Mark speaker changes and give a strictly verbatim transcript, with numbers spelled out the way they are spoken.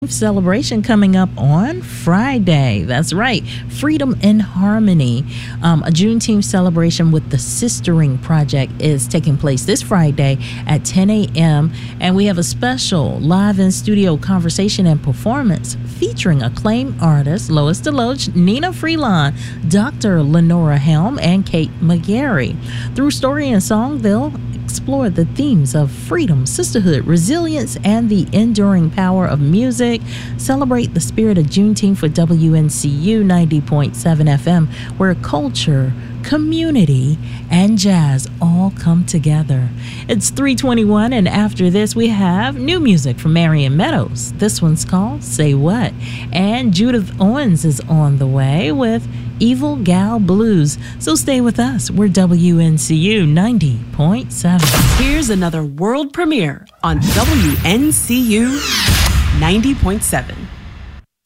Speaker 1: Celebration coming up on Friday. That's right, Freedom in Harmony. Um, a Juneteenth celebration with the Sistering Project is taking place this Friday at ten a.m. And we have a special live in studio conversation and performance featuring acclaimed artists Lois DeLoach, Nina Freelon, Doctor Lenora Helm, and Kate McGarry. Through story and song, they'll explore the themes of freedom, sisterhood, resilience, and the enduring power of music. Celebrate the spirit of Juneteenth with W N C U ninety point seven F M, where culture, community, and jazz all come together. It's three twenty-one, and after this, we have new music from Marion Meadows. This one's called Say What. And Judith Owens is on the way with Evil Gal Blues. So stay with us. We're W N C U ninety point seven.
Speaker 2: Here's another world premiere on W N C U ninety point seven.